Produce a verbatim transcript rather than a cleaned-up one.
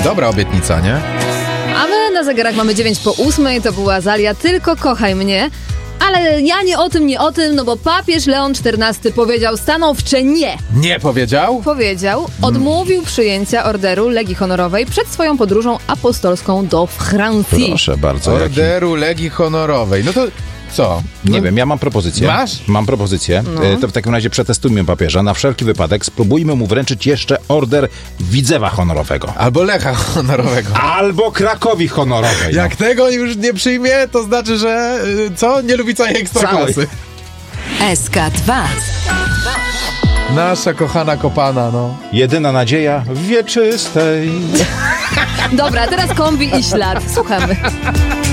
Dobra obietnica, nie? A my na zegarach mamy dziewięć po ósmej, to była Azalia, tylko kochaj mnie. Ale ja nie o tym, nie o tym, no bo papież Leon czternasty powiedział stanowcze nie. Nie powiedział? Powiedział, odmówił przyjęcia orderu Legii Honorowej przed swoją podróżą apostolską do Francji. Proszę bardzo. Orderu Legii Honorowej. No to co? Nie no, wiem, ja mam propozycję. Masz? Mam propozycję. No. E, To w takim razie przetestujmy papieża. Na wszelki wypadek spróbujmy mu wręczyć jeszcze order Widzewa Honorowego. Albo Lecha Honorowego. Albo Krakowi Honorowej. Jak tego już nie przyjmie, to znaczy, że y, co? Nie lubi całej ekstraklasy. S K dwa. Nasza kochana kopana, no. Jedyna nadzieja w wieczystej. Dobra, teraz kombi i ślad. Słuchamy.